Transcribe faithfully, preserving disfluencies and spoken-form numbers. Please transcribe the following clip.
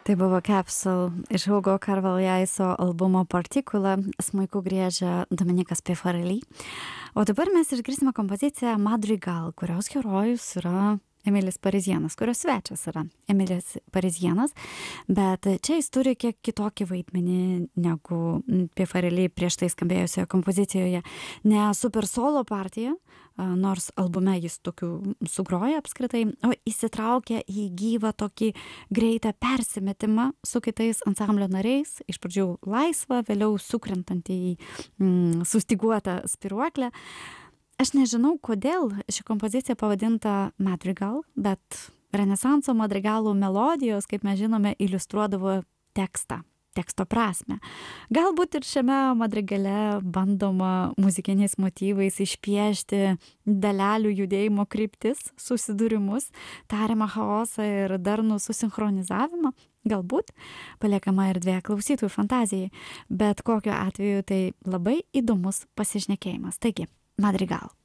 Tai buvo Capsule iš Hugo Carvalhaiso albumo Particula, smuiku griežia Dominikas Pifarelli. O dabar mes išgirsime kompoziciją Madrigal, kurios herojus yra Emilis Parizienas, kurios svečias yra Emilis Parizienas, bet čia jis turi kiek kitokį vaidmenį negu Pifarelli prieš tai skambėjusioje kompozicijoje. Ne super solo partija, nors albume jis tokių sugroja apskritai, o įsitraukia į gyvą tokį greitą persimetimą su kitais ansamblio nariais, iš pradžių laisvą, vėliau sukrentantį į mm, sustiguotą spiruoklę. Aš nežinau, kodėl ši kompozicija pavadinta Madrigal, bet renesanso madrigalų melodijos, kaip mes žinome, iliustruodavo tekstą, teksto prasme. Galbūt ir šiame madrigale bandoma muzikiniais motyvais išpiešti dalelių judėjimo kryptis, susidūrimus, tariamą chaosą ir darnų susinchronizavimą. Galbūt paliekama erdvė klausytojų fantazijai, bet kokiu atveju tai labai įdomus pasišnekėjimas. Taigi, Madrigal.